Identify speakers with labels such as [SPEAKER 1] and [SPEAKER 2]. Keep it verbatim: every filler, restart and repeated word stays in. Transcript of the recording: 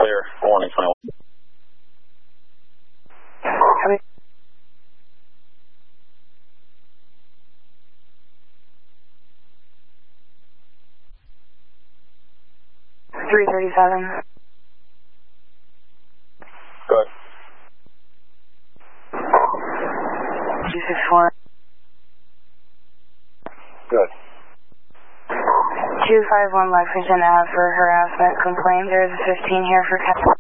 [SPEAKER 1] clear. Warning twenty-one.
[SPEAKER 2] Copy. three thirty-seven.
[SPEAKER 1] Good.
[SPEAKER 2] two sixty-four.
[SPEAKER 1] Good.
[SPEAKER 2] two five one Lexington Ave for harassment complaint. There's a fifteen here for Captain.